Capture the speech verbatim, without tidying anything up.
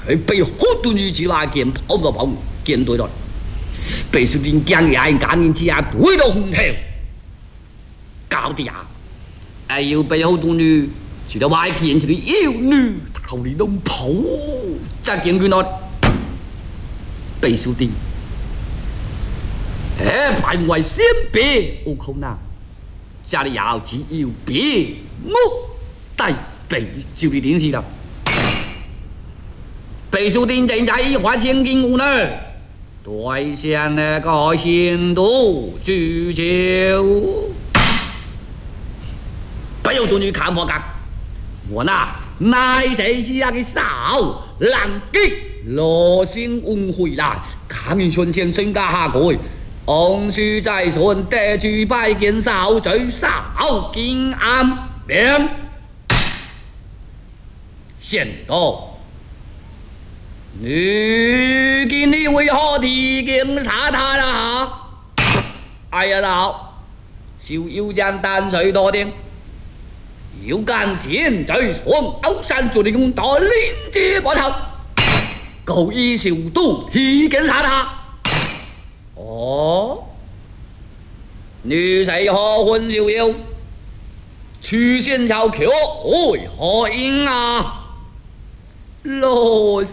还被好多女子来见跑到跑见对了。被书定将也赶紧只对到红头，搞的呀！哎呦，被好多女去到外见去的妖女，头里都跑，再见佢咯。被书定，哎，排外先别，我靠呐！家里要只要别我带被就的联系了。被书定正在花钱给我呢。对向那个新都聚焦，不要对你看我干，我那乃是只那个少狼的罗星运回来，看你存钱身家下过，昂须在顺得去拜见少最少金安边，现到。女今你为何提警察他了？哎呀，老就要将淡水多点，要干现在从高山做的工作连接不头，故意小度提警察他。哦，女谁何婚就要去线桥桥为何应啊？罗